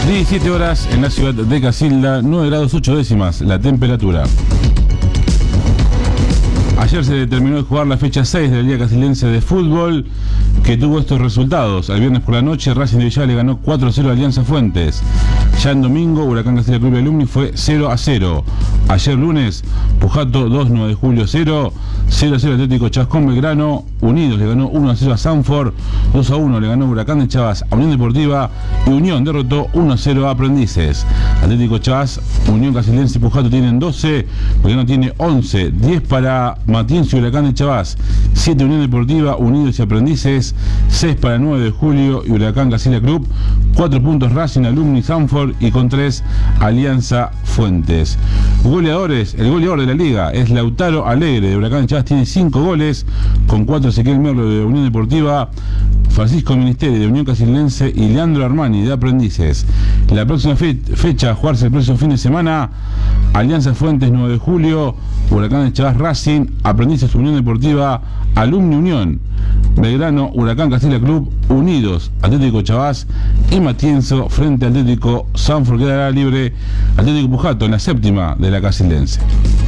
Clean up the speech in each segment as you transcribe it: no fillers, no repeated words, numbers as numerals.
17 horas en la ciudad de Casilda, 9 grados 8 décimas la temperatura. Ayer se terminó de jugar la fecha 6 de la Liga Casildense de Fútbol, que tuvo estos resultados. El viernes por la noche, Racing de Villada le ganó 4-0 a Alianza Fuentes. Ya en domingo, Huracán Casilda Club de Alumni fue 0-0. Ayer lunes, Pujato 2, 9 de julio 0. 0-0 Atlético Chascón Belgrano. Unidos le ganó 1-0 a Sanford. 2-1 le ganó Huracán de Chavas a Unión Deportiva. Y Unión derrotó 1-0 a Aprendices. Atlético Chavas, Unión Casildense y Pujato tienen 12. Belgrano tiene 11. 10 para Matienzo y Huracán de Chavas. 7 Unión Deportiva, Unidos y Aprendices. 6 para 9 de julio y Huracán Casilda Club. 4 puntos Racing, Alumni, Sanford y con 3 Alianza Fuentes. Goleadores, el goleador de la liga es Lautaro Alegre de Huracán de Chavas, tiene 5 goles, con 4 Ezequiel Merlo de Unión Deportiva, Francisco Ministeri de Unión Casildense y Leandro Armani de Aprendices. La próxima fecha a jugarse el próximo fin de semana, Alianza Fuentes 9 de julio, Huracán de Chavas Racing, Aprendices Unión Deportiva, Alumni Unión, Belgrano, Huracán Casilda Club, Unidos, Atlético Chavas y Matienzo frente al Atlético Sanford, quedará libre Atlético Pujato en la séptima de la Casildense.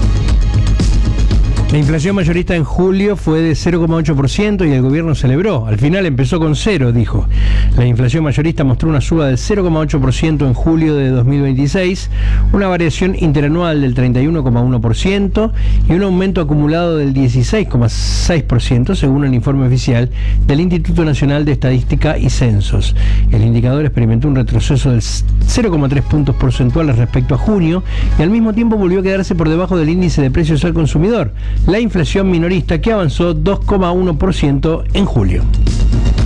La inflación mayorista en julio fue de 0,8% y el gobierno celebró. Al final empezó con 0, dijo. La inflación mayorista mostró una suba del 0,8% en julio de 2026, una variación interanual del 31,1% y un aumento acumulado del 16,6% según el informe oficial del Instituto Nacional de Estadística y Censos. El indicador experimentó un retroceso del 0,3 puntos porcentuales respecto a junio y al mismo tiempo volvió a quedarse por debajo del índice de precios al consumidor, la inflación minorista, que avanzó 2,1% en julio.